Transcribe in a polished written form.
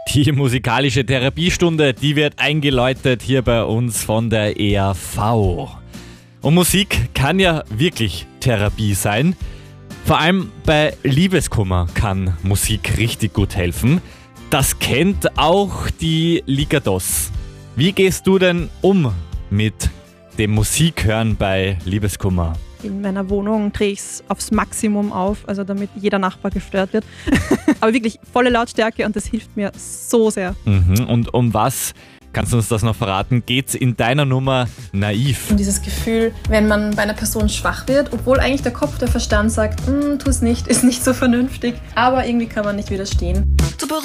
Die musikalische Therapiestunde, die wird eingeläutet hier bei uns von der EAV. Und Musik kann ja wirklich Therapie sein. Vor allem bei Liebeskummer kann Musik richtig gut helfen. Das kennt auch die Ligados. Wie gehst du denn um mit dem Musikhören bei Liebeskummer? In meiner Wohnung drehe ich es aufs Maximum auf, also damit jeder Nachbar gestört wird. Aber wirklich volle Lautstärke und das hilft mir so sehr. Und um was, kannst du uns das noch verraten, geht's in deiner Nummer Naiv? Und dieses Gefühl, wenn man bei einer Person schwach wird, obwohl eigentlich der Kopf, der Verstand sagt, tu es nicht, ist nicht so vernünftig, aber irgendwie kann man nicht widerstehen.